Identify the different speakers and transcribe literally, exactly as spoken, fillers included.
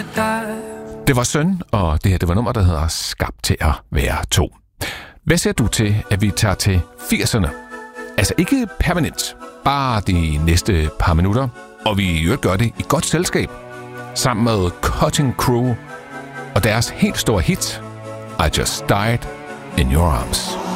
Speaker 1: med dig.
Speaker 2: Det var Søn, og det her det var nummer, der hedder Skabt til at være to. Hvad siger du til, at vi tager til firserne? Altså ikke permanent, bare de næste par minutter, og vi i øvrigt gør det i godt selskab, sammen med Cutting Crew og deres helt store hit, I Just Died in Your Arms.